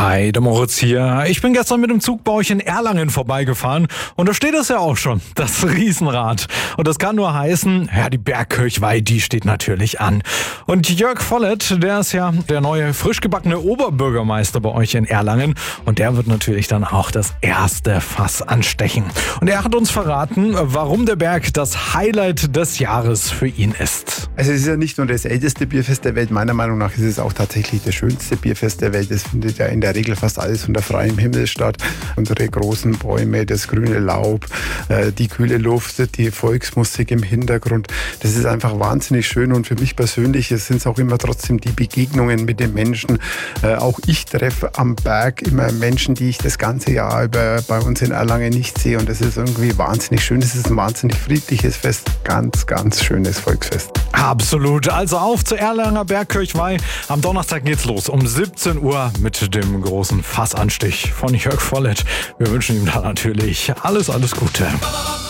Hi, der Moritz hier. Ich bin gestern mit dem Zug bei euch in Erlangen vorbeigefahren und da steht es ja auch schon, das Riesenrad. Und das kann nur heißen, ja, die Bergkirchweih, die steht natürlich an. Und Jörg Vollert, der ist ja der neue, frisch gebackene Oberbürgermeister bei euch in Erlangen und der wird natürlich dann auch das erste Fass anstechen. Und er hat uns verraten, warum der Berg das Highlight des Jahres für ihn ist. Also es ist ja nicht nur das älteste Bierfest der Welt, meiner Meinung nach ist es auch tatsächlich das schönste Bierfest der Welt. Es findet ja in der Regel fast alles unter freiem Himmel statt. Unsere großen Bäume, das grüne Laub, die kühle Luft, die Volksmusik im Hintergrund. Das ist einfach wahnsinnig schön und für mich persönlich sind es auch immer trotzdem die Begegnungen mit den Menschen. Auch ich treffe am Berg immer Menschen, die ich das ganze Jahr über bei uns in Erlangen nicht sehe und das ist irgendwie wahnsinnig schön. Es ist ein wahnsinnig friedliches Fest, ganz, ganz schönes Volksfest. Absolut. Also auf zur Erlanger Bergkirchweih. Am Donnerstag geht's los um 17 Uhr mit dem großen Fassanstich von Jörg Vollert. Wir wünschen ihm da natürlich alles Gute.